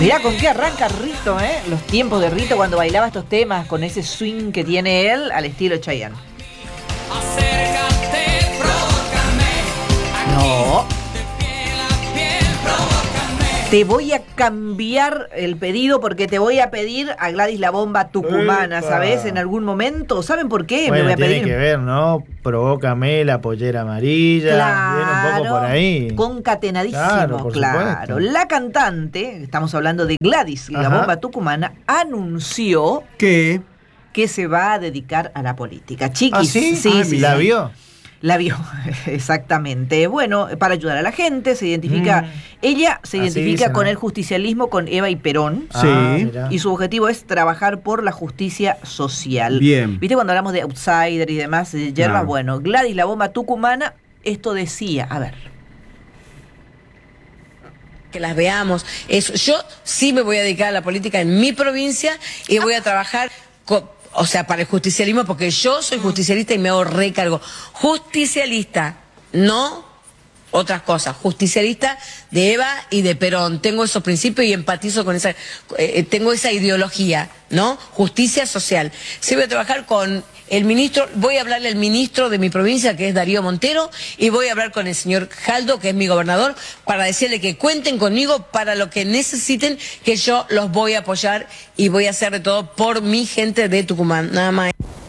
Mirá con qué arranca Rito, los tiempos de Rito cuando bailaba estos temas con ese swing que tiene él al estilo Chayanne. Acércate, provócame. No. De piel a piel, provócame. Te voy a cambiar el pedido porque te voy a pedir a Gladys la Bomba Tucumana, ¡Epa! ¿sabes? En algún momento. ¿Saben por qué? Bueno, me voy a tiene pedir. que ver, ¿no? Provócame la pollera amarilla. Viene un poco por ahí. Concatenadísimo, Por claro. supuesto. La cantante, estamos hablando de Gladys, la Ajá. Bomba Tucumana, anunció ¿Qué? que se va a dedicar a la política. Chiquis, ¿Ah, sí? sí. ¿La vio? La vio, exactamente. Bueno, para ayudar a la gente, se identifica, ella se Así identifica dicen, con ¿no? el justicialismo, con Eva y Perón. Sí. Mirá. Y su objetivo es trabajar por la justicia social. Bien. ¿Viste cuando hablamos de outsider y demás, de yerbas? Claro. Bueno, Gladys la Bomba Tucumana, esto decía, a ver. Que las veamos. Eso. Yo sí me voy a dedicar a la política en mi provincia y voy a trabajar o sea, para el justicialismo, porque yo soy justicialista y me hago recargo. Justicialista, no otras cosas. Justicialista de Eva y de Perón. Tengo esos principios y empatizo con esa, tengo esa ideología, ¿no? Justicia social. Sí voy a trabajar con el ministro, voy a hablarle al ministro de mi provincia, que es Darío Montero, y voy a hablar con el señor Jaldo, que es mi gobernador, para decirle que cuenten conmigo para lo que necesiten, que yo los voy a apoyar y voy a hacer de todo por mi gente de Tucumán, nada más.